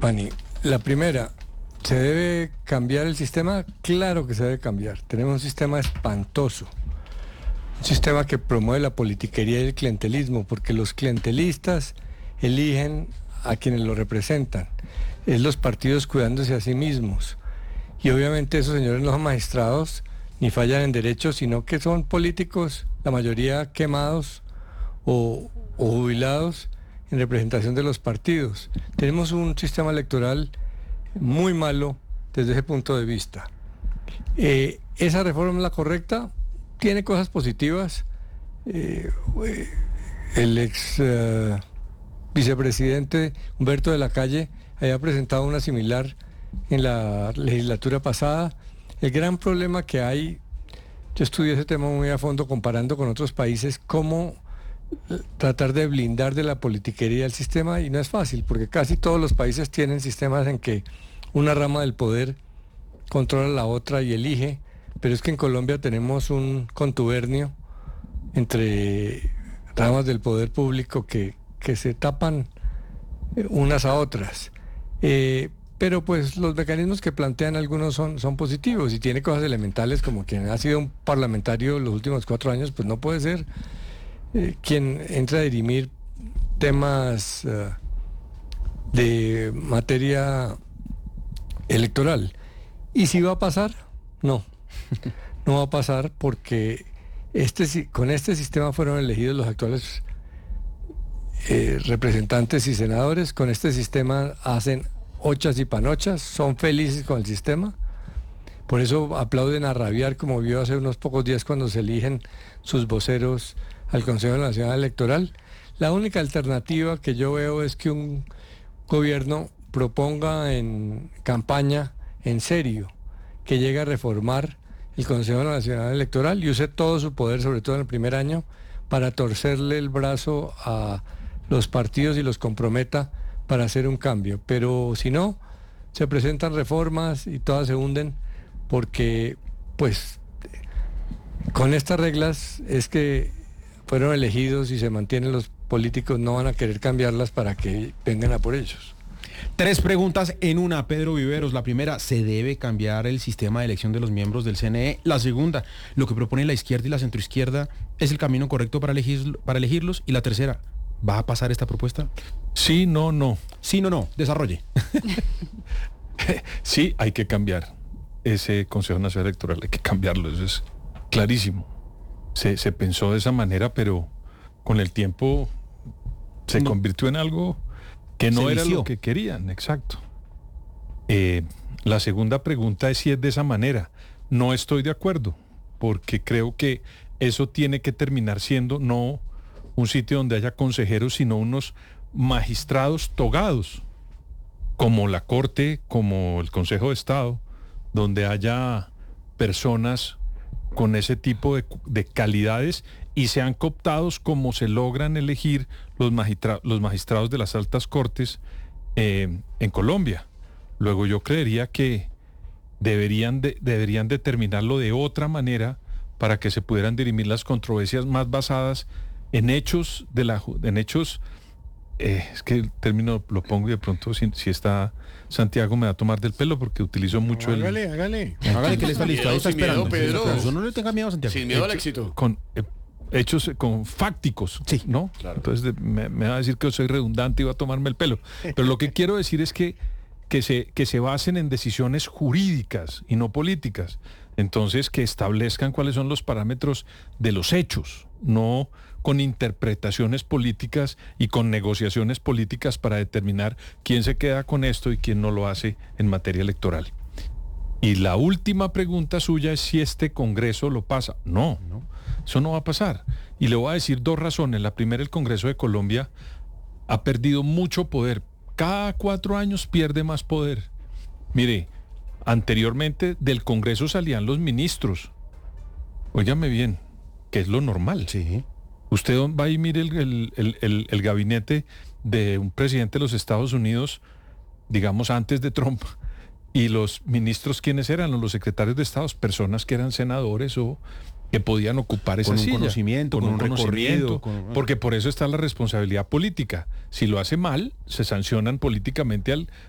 Pani, la primera, ¿se debe cambiar el sistema? Claro que se debe cambiar. Tenemos un sistema espantoso, un sistema que promueve la politiquería y el clientelismo, porque los clientelistas eligen a quienes lo representan. Es los partidos cuidándose a sí mismos. Y obviamente esos señores no son magistrados ni fallan en derechos, sino que son políticos, la mayoría quemados o jubilados en representación de los partidos. Tenemos un sistema electoral muy malo desde ese punto de vista. ¿Esa reforma es la correcta? Tiene cosas positivas. El ex vicepresidente Humberto de la Calle había presentado una similar en la legislatura pasada. El gran problema que hay, yo estudié ese tema muy a fondo comparando con otros países, cómo tratar de blindar de la politiquería el sistema, y no es fácil, porque casi todos los países tienen sistemas en que una rama del poder controla la otra y elige, pero es que en Colombia tenemos un contubernio entre ramas del poder público que se tapan unas a otras. Pero pues los mecanismos que plantean algunos son positivos y tiene cosas elementales, como quien ha sido un parlamentario los últimos 4 años, pues no puede ser quien entra a dirimir temas de materia electoral. ¿Y si va a pasar? No, no va a pasar, porque con este sistema fueron elegidos los actuales representantes y senadores. Con este sistema hacen ochas y panochas, son felices con el sistema. Por eso aplauden a rabiar, como vio hace unos pocos días cuando se eligen sus voceros al Consejo Nacional Electoral. La única alternativa que yo veo es que un gobierno proponga en campaña, en serio, que llegue a reformar el Consejo Nacional Electoral y use todo su poder, sobre todo en el primer año, para torcerle el brazo a los partidos y los comprometa para hacer un cambio. Pero si no, se presentan reformas y todas se hunden, porque pues con estas reglas es que fueron elegidos y se mantienen. Los políticos no van a querer cambiarlas para que vengan a por ellos. 3 preguntas en una, Pedro Viveros. La primera, ¿se debe cambiar el sistema de elección de los miembros del CNE? La segunda, ¿lo que propone la izquierda y la centroizquierda es el camino correcto para elegirlos? Y la tercera, ¿va a pasar esta propuesta? Sí, no. Sí, no. Desarrolle. Sí, hay que cambiar ese Consejo Nacional Electoral, hay que cambiarlo, eso es clarísimo. Se pensó de esa manera, pero con el tiempo se convirtió en algo que no era lo que querían, exacto. La segunda pregunta es si es de esa manera. No estoy de acuerdo, porque creo que eso tiene que terminar siendo no un sitio donde haya consejeros, sino unos magistrados togados, como la Corte, como el Consejo de Estado, donde haya personas con ese tipo de calidades y sean cooptados como se logran elegir los magistrados de las altas cortes en Colombia. Luego yo creería que deberían determinarlo de otra manera para que se pudieran dirimir las controversias más basadas en hechos es que el término lo pongo y de pronto si está Santiago me va a tomar del pelo porque utilizo mucho Hágale que le está listo. Ahí está esperando. Pedro. Eso no le tenga miedo a Santiago. Sin miedo al éxito. Con hechos con fácticos, sí, ¿no? Claro. Entonces me va a decir que soy redundante y va a tomarme el pelo. Pero lo que quiero decir es que se basen en decisiones jurídicas y no políticas. Entonces, que establezcan cuáles son los parámetros de los hechos, no con interpretaciones políticas y con negociaciones políticas para determinar quién se queda con esto y quién no lo hace en materia electoral. Y la última pregunta suya es si este Congreso lo pasa. No, eso no va a pasar. Y le voy a decir 2 razones. La primera, el Congreso de Colombia ha perdido mucho poder. Cada 4 años pierde más poder. Mire, anteriormente del Congreso salían los ministros. Óigame bien, que es lo normal. Sí. Usted va y mire el gabinete de un presidente de los Estados Unidos, digamos antes de Trump, y los ministros, ¿quiénes eran? Los secretarios de Estado, personas que eran senadores o que podían ocupar esa Con un silla. conocimiento, con un recorrido, porque por eso está la responsabilidad política. Si lo hace mal, se sancionan políticamente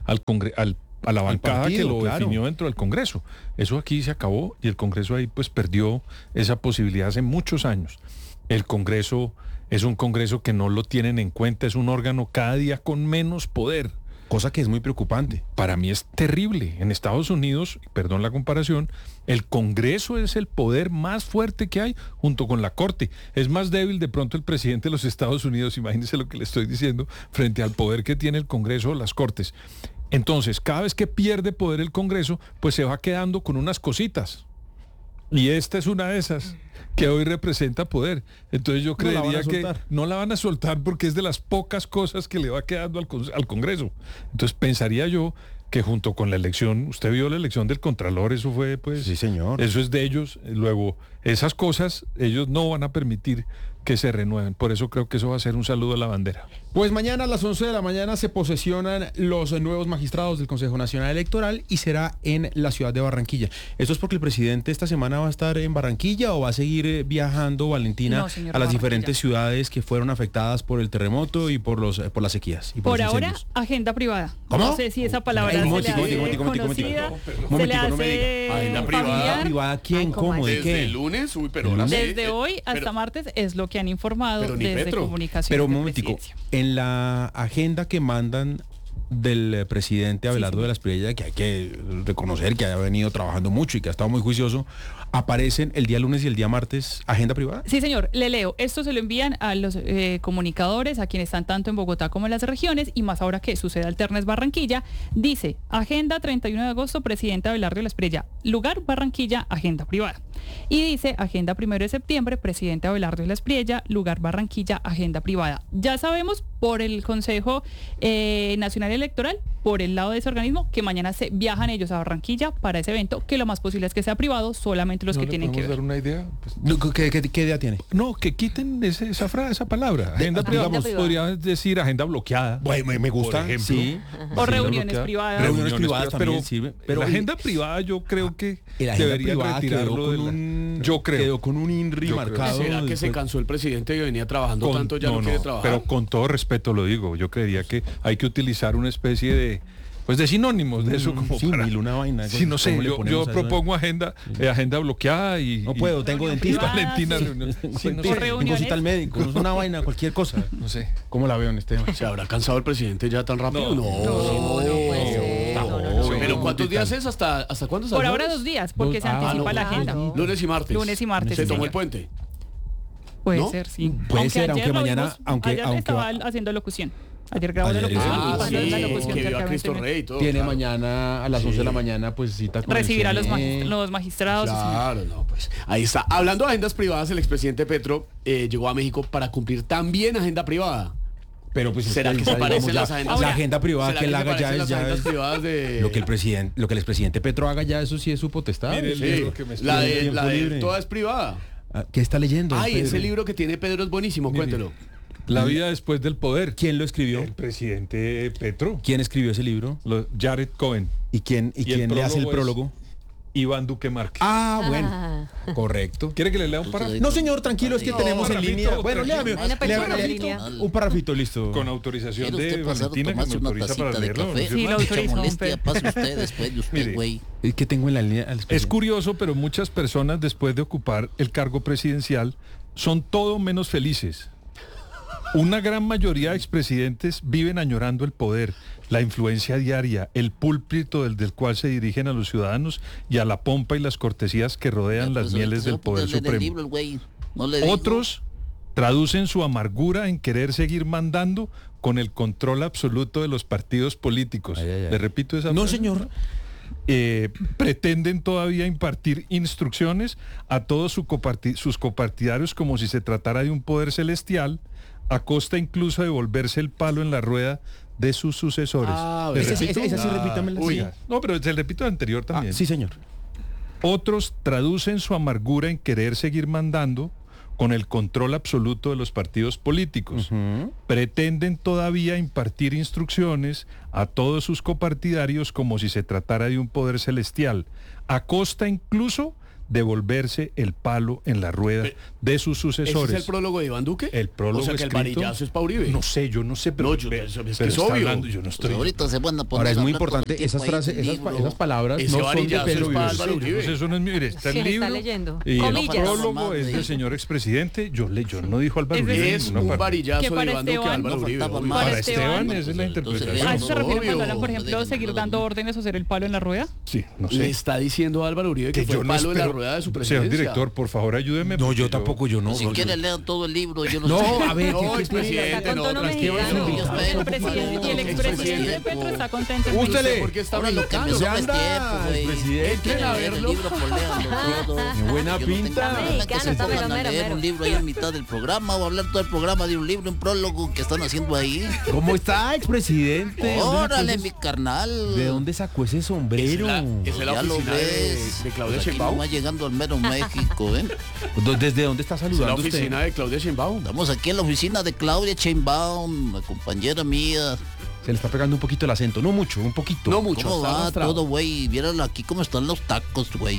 a la bancada partido, que lo claro. definió dentro del Congreso. Eso aquí se acabó y el Congreso ahí pues perdió esa posibilidad hace muchos años. El Congreso es un Congreso que no lo tienen en cuenta, es un órgano cada día con menos poder. Cosa que es muy preocupante. Para mí es terrible. En Estados Unidos, perdón la comparación, el Congreso es el poder más fuerte que hay junto con la Corte. Es más débil de pronto el presidente de los Estados Unidos, imagínense lo que le estoy diciendo, frente al poder que tiene el Congreso o las Cortes. Entonces, cada vez que pierde poder el Congreso, pues se va quedando con unas cositas. Y esta es una de esas que hoy representa poder. Entonces yo creería que no la van a soltar porque es de las pocas cosas que le va quedando al Congreso. Entonces pensaría yo que junto con la elección, usted vio la elección del Contralor, eso fue pues... Sí, señor. Eso es de ellos. Luego, esas cosas ellos no van a permitir que se renueven. Por eso creo que eso va a ser un saludo a la bandera. Pues mañana a las 11 de la mañana se posesionan los nuevos magistrados del Consejo Nacional Electoral y será en la ciudad de Barranquilla. ¿Esto es porque el presidente esta semana va a estar en Barranquilla o va a seguir viajando, Valentina, No, señor, a las Barranquilla. diferentes ciudades que fueron afectadas por el terremoto y por las sequías? Y Por los ahora, incendios? agenda privada. ¿Cómo? No sé si esa palabra Ay, se le momentico, hace momentico. conocida, Momentico, se le no me hace diga. Agenda privada. familiar. ¿Privada quién? Ay, ¿cómo ¿Cómo? ¿De Desde qué? el lunes, pero ahora sí. Desde hoy hasta martes es lo que han informado Pero ni desde Petro. Comunicaciones Pero un de momentico, Presidencia. en la agenda que mandan del presidente Abelardo de la Espriella, que hay que reconocer que ha venido trabajando mucho y que ha estado muy juicioso, aparecen el día lunes y el día martes agenda privada. Sí, señor, le leo. Esto se lo envían a los comunicadores, a quienes están tanto en Bogotá como en las regiones, y más ahora que sucede Alternes Barranquilla. Dice, agenda 31 de agosto, presidente Abelardo de la Espriella. Lugar, Barranquilla, agenda privada. Y dice, agenda 1 de septiembre, presidente Abelardo de la Espriella. Lugar, Barranquilla, agenda privada. Ya sabemos por el Consejo Nacional Electoral, por el lado de ese organismo, que mañana se viajan ellos a Barranquilla para ese evento, que lo más posible es que sea privado, solamente los ¿No que le tienen que podemos ver. dar una idea? Pues, No, ¿Qué idea tiene? no, que quiten esa frase, esa palabra. Agenda agenda privada, privada. podría decir agenda bloqueada. Bueno, me gusta, por ejemplo. sí. O Sí, reuniones bloqueada. privadas. Reuniones privadas también pero, sirve. Pero la Pero agenda privada yo creo que la agenda debería privada retirarlo quedó de con la- un, Yo creo. quedó con un INRI Yo creo. marcado. ¿Será que se después- cansó el presidente que venía trabajando Con- tanto, ya no quiere trabajar? Pero con todo respeto lo digo, yo creería que hay que utilizar una especie de sinónimos de eso como símil, una vaina. Sí, no sé, ¿Cómo le yo ponemos a eso? propongo agenda bloqueada y No puedo, tengo Reunión dentista. privada, Valentina, sí. reunión. Sí, no Tengo sé, reuniones. cita al médico, no es una vaina, cualquier cosa. no sé. ¿Cómo la veo en este? ¿Se habrá cansado el presidente ya tan rápido? No. puede ser. No. ¿Pero cuántos días es? ¿Hasta cuándo? ¿Hasta Por el ahora jueves? 2 días, porque se Ah, anticipa no, la agenda. claro. Lunes y martes. Lunes y martes, ¿Se sí, tomó el señor. puente? Puede ¿No? ser, sí. Puede ser, aunque ayer lo mañana- vimos, aunque- ayer aunque estaba va- haciendo locución. Ayer grabó la Ayer locución hizo- y Ah, pasó sí, la locución que vio a cerca de Cristo 20 Rey y todo. Tiene claro. mañana a las 11 de la mañana, pues cita con el recibir a los, CNE. los magistrados. sí, señor. Claro, no, pues ahí está. Hablando de agendas privadas, el expresidente Petro llegó a México para cumplir también agenda privada. Pero pues ¿Será es que ya, se parecen digamos, las ya- agendas? la agenda privada ¿Será que él se haga ya parecen es las ya agendas es- privadas de lo que el expresidente Petro haga ya, eso sí es su potestad. Mire el Sí, libro que me la estoy- de, tiempo la de libre. toda es privada. Ah, ¿Qué está leyendo? Ay, Pedro? ese libro que tiene Pedro es buenísimo, Mire. cuéntelo. La vida después del poder. ¿Quién lo escribió? El presidente Petro, ¿Quién escribió ese libro? Jared Cohen, ¿Y quién el le hace el prólogo es- prólogo? Iván Duque Márquez. Ah, bueno, correcto. ¿Quiere que le lea un párrafo? No, señor, tranquilo, es que No, tenemos en parrafito, línea. Bueno, tranquilo. léame. Hay una persona léame, en línea. Un parrafito, listo. Con autorización ¿Quiere de usted pasar a Valentina que tomarse me una autoriza para tacita de leerlo. café? Sí, lo Mucha autorizo, molestia, Pedro. pase usted después de usted, Mire. güey. Es que tengo en la línea al Es expresidente. curioso, pero muchas personas después de ocupar el cargo presidencial son todo menos felices. Una gran mayoría de expresidentes viven añorando el poder, la influencia diaria, el púlpito del cual se dirigen a los ciudadanos y a la pompa y las cortesías que rodean Ya, las pues, mieles se va del a poder poner el supremo. libro, el güey. No le digo. Otros traducen su amargura en querer seguir mandando con el control absoluto de los partidos políticos. Ay, ay, ay. Le repito esa No, frase. señor. Pretenden todavía impartir instrucciones a todos sus copartidarios como si se tratara de un poder celestial, a costa incluso de volverse el palo en la rueda de sus sucesores. Ah, ¿Le esa sí- repito? esa sí, repítamela, Uy, sí. no, pero se repito el anterior Ah, también. sí, señor. Otros traducen su amargura en querer seguir mandando con el control absoluto de los partidos políticos. Pretenden todavía impartir instrucciones a todos sus copartidarios como si se tratara de un poder celestial, a costa incluso devolverse el palo en la rueda de sus ¿Ese sucesores. es el prólogo de Iván Duque? El prólogo O sea, que el escrito- varillazo es para Uribe. No sé, yo no sé, pero, No, yo- ve- es que pero es está obvio. hablando, yo no estoy... Pues ahorita se van a poner Ahora es a muy hablar todo el importante, tiempo esas ahí frases, del libro. esas palabras Ese no son de varillazo Pedro es para Viveros. Álvaro Uribe. Entonces, eso no es mire, está el ¿Quién está libro leyendo? y el Comillas. prólogo es del señor expresidente. Yo no dijo Álvaro Es Uribe. en Es ninguna un parte. varillazo Que de para Iván Duque a Esteban Álvaro no Uribe. faltaba obvio. más. Para Para Esteban Esteban, esa es la interpretación. ¿A eso se refiere Obvio. cuando hablan, por ejemplo, seguir dando órdenes o ser el palo en la rueda? Sí, no Le sé. está diciendo a Álvaro Uribe que fue yo el no palo en la espero- rueda de su Señor presidencia. director, por favor, ayúdeme. No, porque yo tampoco, yo no. Si quieren lean todo el libro, yo no, No, sé. a ver, No, ¿qué tiene? expresidente, Está no, con tono tranquilo. mexicano. Yo espero, El presidente y el expresidente Petro está contento. en Ústele. México. ¿Por qué está Ahora lo que me brincando? sobra es tiempo, güey. presidente. Entren a Quieren leer verlo. el libro, pues léanlo todo. Qué buena Yo no tengo pinta. problema Está que se mexicano, pongan está a mero, leer mero. un libro ahí en mitad del programa o hablar todo el programa de un libro, un prólogo que están haciendo ahí. ¿Cómo está, expresidente? ¿De dónde Órale, sacó mi ese- carnal. ¿De dónde sacó ese sombrero? Esa es la Ya lo oficina ves. de Claudia Pues aquí Sheinbaum. nomás llegando al mero México, ¿eh? ¿Desde dónde está Es la saludando usted? oficina de Claudia Sheinbaum. Estamos aquí en la oficina de Claudia Sheinbaum, la compañera mía. Se le está pegando un poquito el acento. No mucho, un poquito. No mucho. ¿Cómo está va arrastrado. todo, güey? Vieron aquí cómo están los tacos, güey.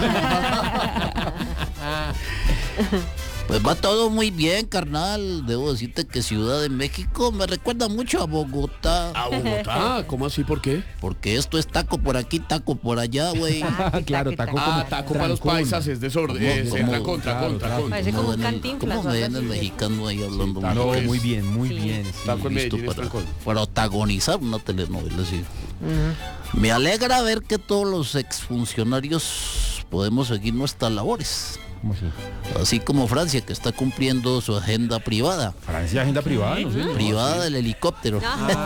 Pues va todo muy bien, carnal. Debo decirte que Ciudad de México me recuerda mucho a Bogotá. ¿A Bogotá? ¿Cómo así? ¿Por qué? Porque esto es taco por aquí, taco por allá, güey. Claro, taco como Ah, taco para los trancón. paisas es desorden. ¿Cómo? Trancón, trancón, trancón. Parece como un ven el- Cantinflas ¿Cómo o algo ven el así. mexicano ahí hablando? No, mexicano? muy bien, muy Sí. bien. sí. Taco en Listo Medellín es para trancón. protagonizar una telenovela, sí. Me alegra ver que todos los exfuncionarios podemos seguir nuestras labores. ¿Cómo así? Así como Francia, que está cumpliendo su agenda privada. Francia, agenda privada, no sé. Privada del helicóptero.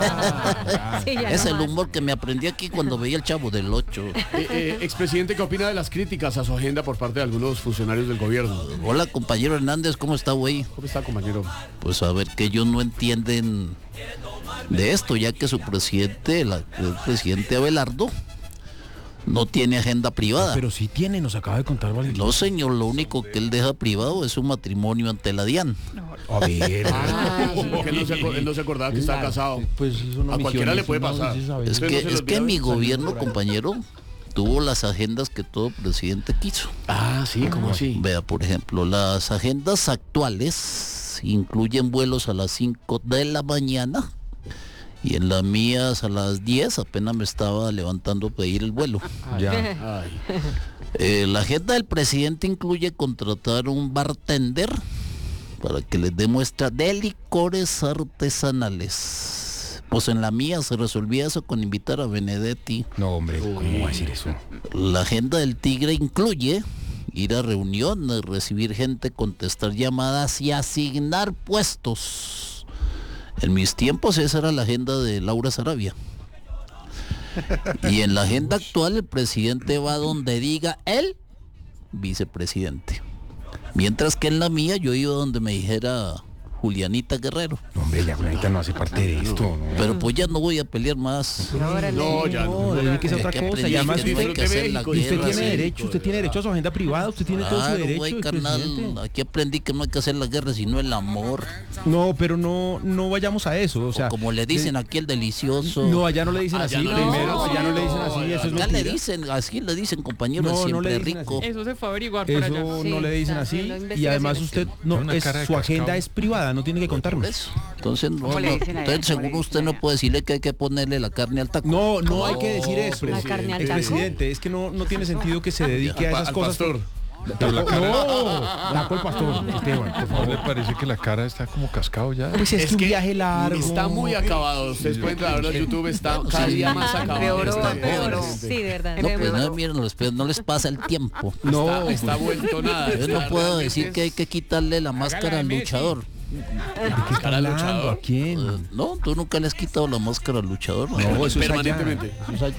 Sí, ya Es no el más. humor que me aprendí aquí cuando veía el Chavo del 8. Expresidente, ¿qué opina de las críticas a su agenda por parte de algunos funcionarios del gobierno? Hola, compañero Hernández, ¿cómo está, güey? ¿Cómo está, compañero? Pues a ver que ellos no entienden de esto, ya que su presidente, el presidente Abelardo, no tiene agenda privada. Pero sí tiene, nos acaba de contar Valentín. No, señor, lo único que él deja privado es su matrimonio ante la DIAN. A ver. Porque él no se acordaba que estaba casado. Pues son A cualquiera le puede pasar. Es Entonces, que, no se le es que olvida mi salir gobierno, por ahí. compañero, tuvo las agendas que todo presidente quiso. Ah, sí, ¿cómo así? Vea, por ejemplo, las agendas actuales incluyen vuelos a las 5 de la mañana y en las mías a las 10 apenas me estaba levantando a pedir el vuelo. Ya. Ay. La agenda del presidente incluye contratar un bartender para que les dé muestra de licores artesanales. Pues en la mía se resolvía eso con invitar a Benedetti. No, hombre, ¿cómo va a decir eso? La agenda del tigre incluye ir a reuniones, recibir gente, contestar llamadas y asignar puestos. En mis tiempos esa era la agenda de Laura Sarabia. Y en la agenda actual el presidente va donde diga el vicepresidente. Mientras que en la mía yo iba donde me dijera Julianita Guerrero. No, hombre, ya Julianita no hace parte de esto, ¿no? Pero pues ya no voy a pelear más. No, ya no. Dedíquese a otra Que cosa. aprendí Y además que no hay usted, que hacer la México, usted guerra, tiene sí. derecho, usted tiene derecho a su agenda privada, usted tiene todo su Claro, derecho, güey, carnal. expresidente. Aquí aprendí que no hay que hacer la guerra sino el amor. No, pero no vayamos a eso, o sea, O como le dicen aquí el delicioso. no, allá no le dicen Allá así, no le dicen primero, así. allá no le dicen así, eso es Acá le mentira. dicen, así le dicen, compañero, No, no siempre le dicen rico. Eso se fue a averiguar por allá. Eso Sí, no le dicen está así haciendo y además usted no Tiene una es cara de su agenda cascado. es privada, no tiene que Por contarnos. eso. Entonces, no, ¿Cómo le no, dicen allá? entonces ¿Cómo le seguro usted dicen no allá? puede decirle que hay que ponerle la carne al taco. No hay que decir eso. La carne al taco. Presidente, es que no tiene sentido que se dedique a esas Al cosas. pastor. Pero la cara, No, taco el pastor, Esteban, por ¿no le favor. parece que la cara está como cascado ya? Pues es que un viaje largo. Está muy acabado. Ustedes pueden verlo en YouTube. Está cada día más acabado. Empeoró, Está empeoró. joven. Sí, de verdad. No, pues empeoró. no, miren, no les pasa el tiempo. No, Está vuelto nada. Yo no Está puedo realmente decir que hay que quitarle la máscara al luchador. ¿qué está Cara al hablando? luchador. ¿A quién? No, tú nunca le has quitado la máscara al luchador. ¿no? No, eso es allá. permanentemente.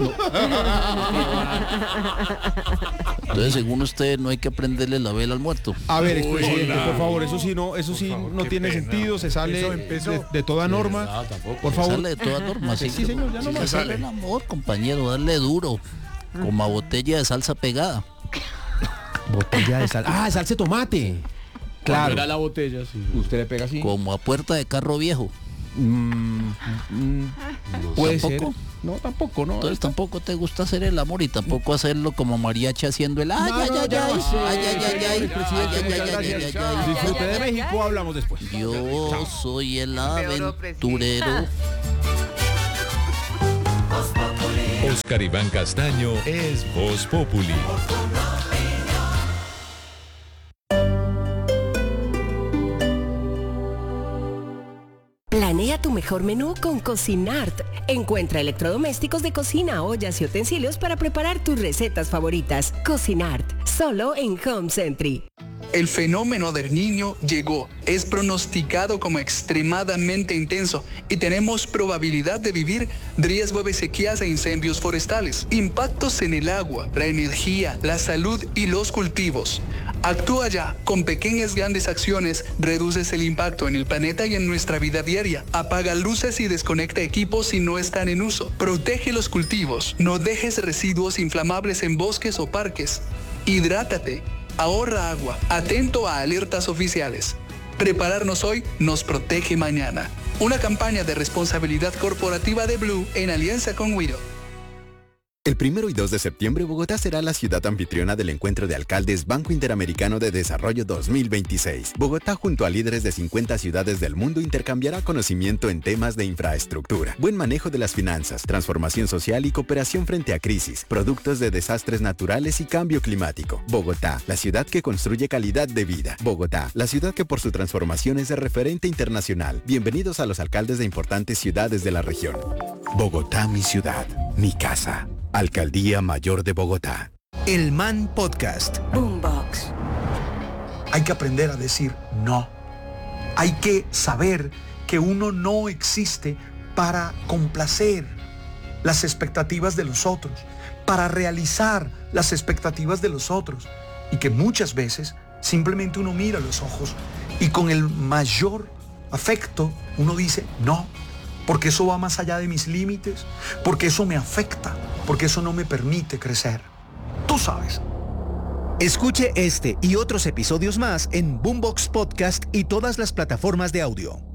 Entonces, según usted, no hay que prenderle la vela al muerto. A ver, expresidente, hola. por favor, eso sí favor, no qué tiene pena. sentido, se sale Eso empezó. de toda norma. Por favor. Sale de toda norma. Sí, señor, ya no sí, más. sale el amor, compañero, darle duro. Como a botella de salsa pegada. Botella de sal. Ah, salsa de tomate. Claro. Claro. Era la botella, sí. Usted le pega así. Como a puerta de carro viejo. Puede ¿Tampoco? ser. No, tampoco, no. Entonces tampoco te gusta hacer el amor y tampoco hacerlo como mariachi haciendo el ay, ay, ay, ay, Disfrute de México, hablamos después. yo soy el aventurero. Oscar Iván Castaño es Voz Populi. Planea tu mejor menú con Cocinart. Encuentra electrodomésticos de cocina, ollas y utensilios para preparar tus recetas favoritas. Cocinart, solo en Home Century. El fenómeno del Niño llegó, es pronosticado como extremadamente intenso y tenemos probabilidad de vivir riesgo de sequías e incendios forestales, impactos en el agua, la energía, la salud y los cultivos. Actúa ya, con pequeñas grandes acciones reduces el impacto en el planeta y en nuestra vida diaria. Apaga luces y desconecta equipos si no están en uso. Protege los cultivos, no dejes residuos inflamables en bosques o parques. Hidrátate. Ahorra agua, atento a alertas oficiales. Prepararnos hoy nos protege mañana. Una campaña de responsabilidad corporativa de Blue en alianza con Wido. El 1 y 2 de septiembre, Bogotá será la ciudad anfitriona del Encuentro de Alcaldes Banco Interamericano de Desarrollo 2026. Bogotá, junto a líderes de 50 ciudades del mundo, intercambiará conocimiento en temas de infraestructura, buen manejo de las finanzas, transformación social y cooperación frente a crisis, productos de desastres naturales y cambio climático. Bogotá, la ciudad que construye calidad de vida. Bogotá, la ciudad que por su transformación es de referente internacional. Bienvenidos a los alcaldes de importantes ciudades de la región. Bogotá, mi ciudad, mi casa. Alcaldía Mayor de Bogotá. El Man Podcast. Boombox. Hay que aprender a decir no. Hay que saber que uno no existe para complacer las expectativas de los otros, para realizar las expectativas de los otros. Y que muchas veces simplemente uno mira a los ojos y con el mayor afecto uno dice no. Porque eso va más allá de mis límites, porque eso me afecta, porque eso no me permite crecer. Tú sabes. Escuche este y otros episodios más en Boombox Podcast y todas las plataformas de audio.